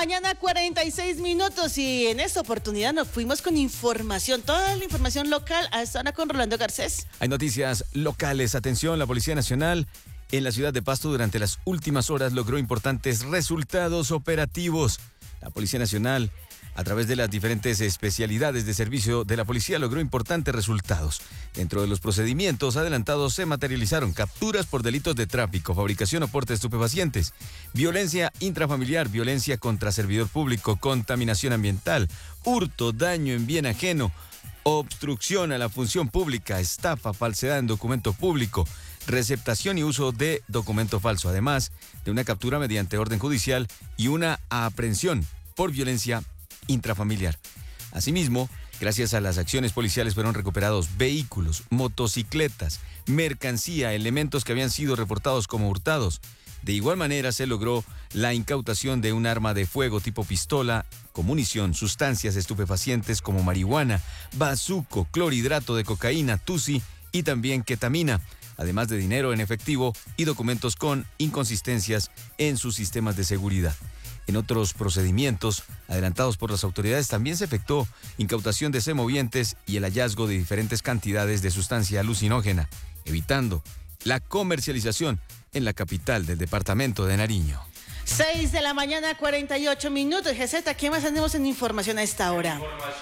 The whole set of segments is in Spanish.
mañana, 46 minutos, y en esta oportunidad nos fuimos con información, toda la información local, a esta hora con Rolando Garcés. Hay noticias locales. Atención, la Policía Nacional en la ciudad de Pasto durante las últimas horas logró importantes resultados operativos. La Policía Nacional, a través de las diferentes especialidades de servicio de la policía, logró importantes resultados. Dentro de los procedimientos adelantados se materializaron capturas por delitos de tráfico, fabricación o porte de estupefacientes, violencia intrafamiliar, violencia contra servidor público, contaminación ambiental, hurto, daño en bien ajeno, obstrucción a la función pública, estafa, falsedad en documento público, receptación y uso de documento falso, además de una captura mediante orden judicial y una aprehensión por violencia intrafamiliar. Asimismo, gracias a las acciones policiales fueron recuperados vehículos, motocicletas, mercancía, elementos que habían sido reportados como hurtados. De igual manera se logró la incautación de un arma de fuego tipo pistola con munición, sustancias estupefacientes como marihuana, bazuco, clorhidrato de cocaína, tusi y también ketamina, además de dinero en efectivo y documentos con inconsistencias en sus sistemas de seguridad. En otros procedimientos adelantados por las autoridades también se efectuó incautación de semovientes y el hallazgo de diferentes cantidades de sustancia alucinógena, evitando la comercialización en la capital del departamento de Nariño. 6 de la mañana, 48 minutos. Geseta, ¿qué más tenemos en información a esta hora?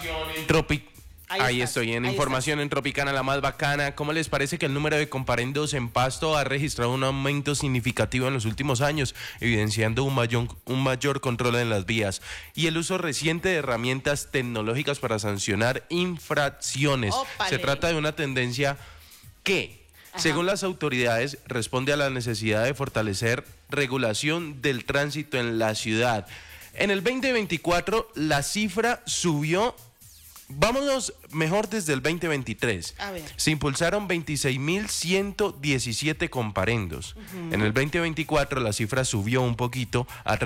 Ahí estoy, en información en Tropicana, la más bacana. ¿Cómo les parece que el número de comparendos en Pasto ha registrado un aumento significativo en los últimos años, evidenciando un mayor control en las vías y el uso reciente de herramientas tecnológicas para sancionar infracciones? ¡Ópale! Se trata de una tendencia que, según las autoridades, responde a la necesidad de fortalecer regulación del tránsito en la ciudad. En el 2024 la cifra subió. Vámonos mejor desde el 2023. A ver. Se impulsaron 26.117 comparendos. En el 2024 la cifra subió un poquito a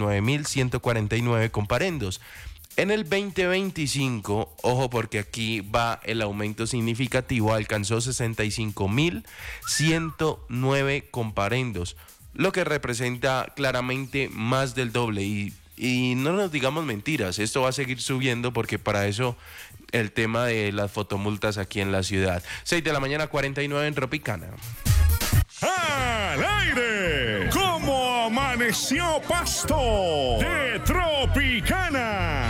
39.149 comparendos. En el 2025, ojo porque aquí va el aumento significativo, alcanzó 65.109 comparendos, lo que representa claramente más del doble. Y no nos digamos mentiras, esto va a seguir subiendo porque para eso el tema de las fotomultas aquí en la ciudad. 6 de la mañana, 49 en Tropicana. ¡Al aire! ¿Cómo amaneció Pasto? De Tropicana.